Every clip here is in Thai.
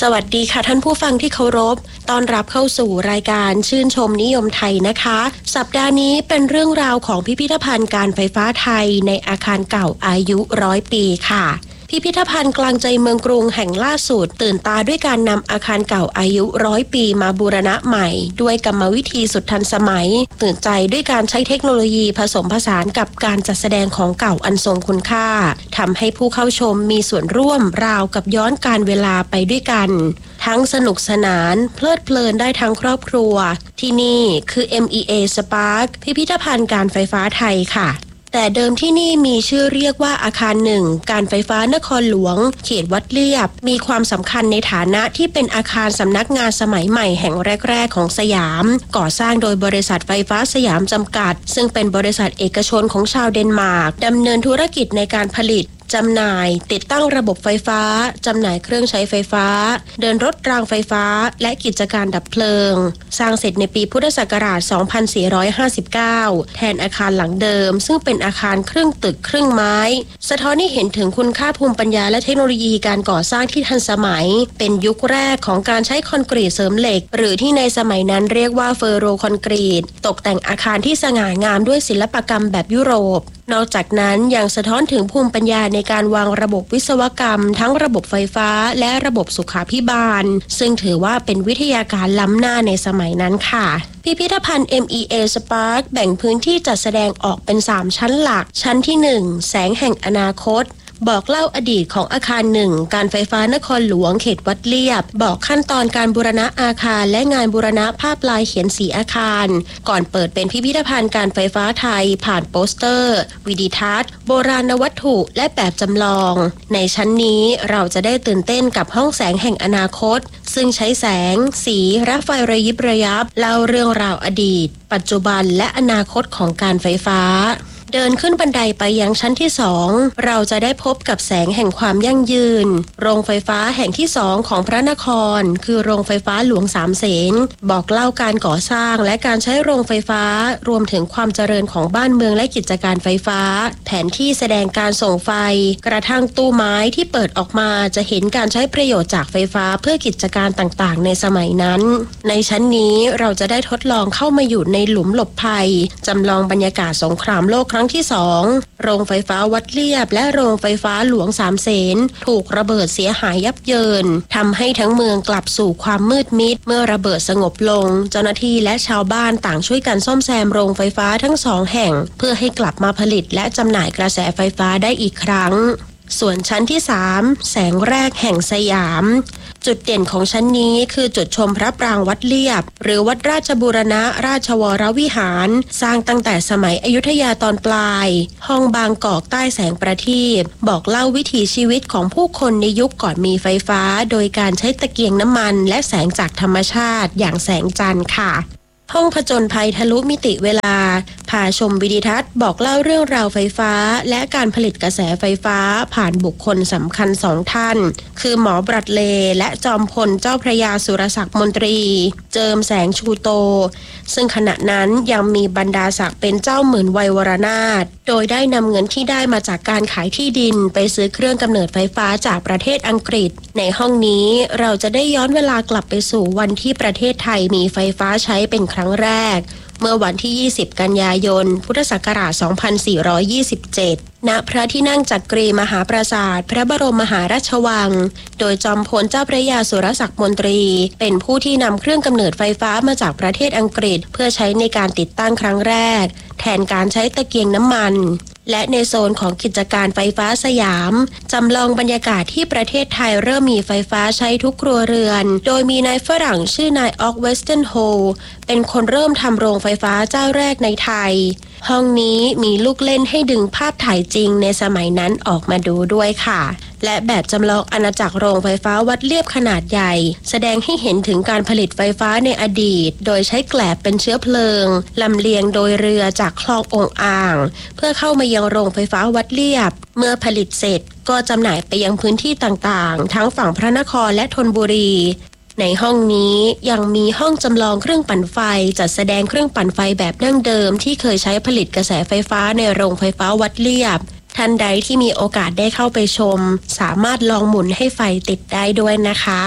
สวัสดีค่ะท่านผู้ฟังที่เคารพต้อนรับเข้าสู่รายการชื่นชมนิยมไทยนะคะสัปดาห์นี้เป็นเรื่องราวของพิพิธภัณฑ์การไฟฟ้าไทยในอาคารเก่าอายุ100 ปีค่ะพิพิธภัณฑ์กลางใจเมืองกรุงแห่งล่าสุดตื่นตาด้วยการนำอาคารเก่าอายุ100 ปีมาบูรณะใหม่ด้วยกรรมวิธีสุดทันสมัยตื่นใจด้วยการใช้เทคโนโลยีผสมผสานกับการจัดแสดงของเก่าอันทรงคุณค่าทำให้ผู้เข้าชมมีส่วนร่วมราวกับย้อนการเวลาไปด้วยกันทั้งสนุกสนานเพลิดเพลินได้ทั้งครอบครัวที่นี่คือ MEA Spark พิพิธภัณฑ์การไฟฟ้าไทยค่ะแต่เดิมที่นี่มีชื่อเรียกว่าอาคาร1การไฟฟ้านครหลวงเขตวัดเลียบมีความสำคัญในฐานะที่เป็นอาคารสำนักงานสมัยใหม่แห่งแรกๆของสยามก่อสร้างโดยบริษัทไฟฟ้าสยามจำกัดซึ่งเป็นบริษัทเอกชนของชาวเดนมาร์กดำเนินธุรกิจในการผลิตจำหน่ายติดตั้งระบบไฟฟ้าจำหน่ายเครื่องใช้ไฟฟ้าเดินรถรางไฟฟ้าและกิจการดับเพลิงสร้างเสร็จในปีพุทธศักราช 2459 แทนอาคารหลังเดิมซึ่งเป็นอาคารครึ่งตึกครึ่งไม้สะท้อนให้เห็นถึงคุณค่าภูมิปัญญาและเทคโนโลยีการก่อสร้างที่ทันสมัยเป็นยุคแรกของการใช้คอนกรีตเสริมเหล็กหรือที่ในสมัยนั้นเรียกว่าเฟอร์โรคอนกรีตตกแต่งอาคารที่สง่างามด้วยศิลปกรรมแบบยุโรปนอกจากนั้นยังสะท้อนถึงภูมิปัญญาในการวางระบบวิศวกรรมทั้งระบบไฟฟ้าและระบบสุขาภิบาลซึ่งถือว่าเป็นวิทยาการล้ำหน้าในสมัยนั้นค่ะพิพิธภัณฑ์ MEA Spark แบ่งพื้นที่จัดแสดงออกเป็น3ชั้นหลักชั้นที่1แสงแห่งอนาคตบอกเล่าอดีตของอาคาร1การไฟฟ้านครหลวงเขตวัดเลียบบอกขั้นตอนการบูรณะอาคารและงานบูรณะภาพลายเขียนสีอาคารก่อนเปิดเป็นพิพิธภัณฑ์การไฟฟ้าไทยผ่านโปสเตอร์วิดีทัศน์โบราณวัตถุและแบบจำลองในชั้นนี้เราจะได้ตื่นเต้นกับห้องแสงแห่งอนาคตซึ่งใช้แสงสีและไฟระยิบระยับเล่าเรื่องราวอดีตปัจจุบันและอนาคตของการไฟฟ้าเดินขึ้นบันไดไปยังชั้นที่2เราจะได้พบกับแสงแห่งความยั่งยืนโรงไฟฟ้าแห่งที่2ของพระนครคือโรงไฟฟ้าหลวงสามเสนบอกเล่าการก่อสร้างและการใช้โรงไฟฟ้ารวมถึงความเจริญของบ้านเมืองและกิจการไฟฟ้าแผนที่แสดงการส่งไฟกระทั่งตู้ไม้ที่เปิดออกมาจะเห็นการใช้ประโยชน์จากไฟฟ้าเพื่อกิจการต่างๆในสมัยนั้นในชั้นนี้เราจะได้ทดลองเข้ามาอยู่ในหลุมหลบภัยจำลองบรรยากาศสงครามโลกครั้งที่2โรงไฟฟ้าวัดเลียบและโรงไฟฟ้าหลวงสามเสนถูกระเบิดเสียหายยับเยินทำให้ทั้งเมืองกลับสู่ความมืดมิดเมื่อระเบิดสงบลงเจ้าหน้าที่และชาวบ้านต่างช่วยกันซ่อมแซมโรงไฟฟ้าทั้ง2แห่งเพื่อให้กลับมาผลิตและจำหน่ายกระแสไฟฟ้าได้อีกครั้งส่วนชั้นที่3แสงแรกแห่งสยามจุดเด่นของชั้นนี้คือจุดชมพระปรางวัดเลียบหรือวัดราชบูรณะราชวรวิหารสร้างตั้งแต่สมัยอยุธยาตอนปลายห้องบางกอกใต้แสงประทีปบอกเล่าวิถีชีวิตของผู้คนในยุคก่อนมีไฟฟ้าโดยการใช้ตะเกียงน้ำมันและแสงจากธรรมชาติอย่างแสงจันทร์ค่ะห้องผจญภัยทะลุมิติเวลาพาชมวิดีทัศน์บอกเล่าเรื่องราวไฟฟ้าและการผลิตกระแสไฟฟ้าผ่านบุคคลสำคัญ2ท่านคือหมอบรัดเลย์และจอมพลเจ้าพระยาสุรศักดิ์มนตรีเจิมแสงชูโตซึ่งขณะนั้นยังมีบรรดาศักดิ์เป็นเจ้าหมื่นวัยวรนาถโดยได้นำเงินที่ได้มาจากการขายที่ดินไปซื้อเครื่องกำเนิดไฟฟ้าจากประเทศอังกฤษในห้องนี้เราจะได้ย้อนเวลากลับไปสู่วันที่ประเทศไทยมีไฟฟ้าใช้เป็นครั้งแรกเมื่อวันที่20กันยายนพุทธศักราช 2427 ณ พระที่นั่งจักรีมหาปราสาทพระบรมมหาราชวังโดยจอมพลเจ้าพระยาสุรศักดิ์มนตรีเป็นผู้ที่นำเครื่องกำเนิดไฟฟ้ามาจากประเทศอังกฤษเพื่อใช้ในการติดตั้งครั้งแรกแทนการใช้ตะเกียงน้ำมันและในโซนของกิจการไฟฟ้าสยามจำลองบรรยากาศที่ประเทศไทยเริ่มมีไฟฟ้าใช้ทุกครัวเรือนโดยมีนายฝรั่งชื่อนายออกเวสตันโฮเป็นคนเริ่มทำโรงไฟฟ้าเจ้าแรกในไทยห้องนี้มีลูกเล่นให้ดึงภาพถ่ายจริงในสมัยนั้นออกมาดูด้วยค่ะและแบบจำลองอาณาจักรโรงไฟฟ้าวัดเลียบขนาดใหญ่แสดงให้เห็นถึงการผลิตไฟฟ้าในอดีตโดยใช้แกลบเป็นเชื้อเพลิงลำเลียงโดยเรือจากคลององอ่างเพื่อเข้ามายังโรงไฟฟ้าวัดเลียบเมื่อผลิตเสร็จก็จำหน่ายไปยังพื้นที่ต่างๆทั้งฝั่งพระนครและธนบุรีในห้องนี้ยังมีห้องจำลองเครื่องปั่นไฟจัดแสดงเครื่องปั่นไฟแบบดั้งเดิมที่เคยใช้ผลิตกระแสไฟฟ้าในโรงไฟฟ้าวัดเลียบท่านใดที่มีโอกาสได้เข้าไปชมสามารถลองหมุนให้ไฟติดได้ด้วยนะคะ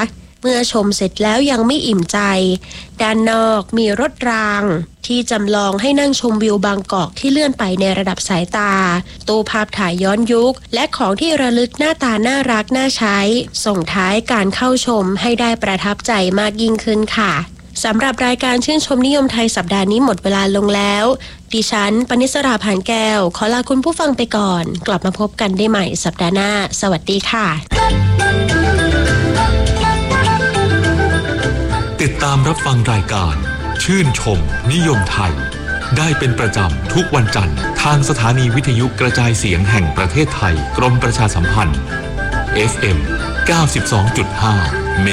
มื่อชมเสร็จแล้วยังไม่อิ่มใจด้านนอกมีรถรางที่จำลองให้นั่งชมวิวบางกอกที่เลื่อนไปในระดับสายตาตู้ภาพถ่ายย้อนยุคและของที่ระลึกหน้าตาน่ารักน่าใช้ส่งท้ายการเข้าชมให้ได้ประทับใจมากยิ่งขึ้นค่ะสำหรับรายการชื่นชมนิยมไทยสัปดาห์นี้หมดเวลาลงแล้วดิฉันปณิสราผ่านแก้วขอลาคุณผู้ฟังไปก่อนกลับมาพบกันได้ใหม่สัปดาห์หน้าสวัสดีค่ะติดตามรับฟังรายการชื่นชมนิยมไทยได้เป็นประจำทุกวันจันทร์ทางสถานีวิทยุกระจายเสียงแห่งประเทศไทยกรมประชาสัมพันธ์ FM 92.5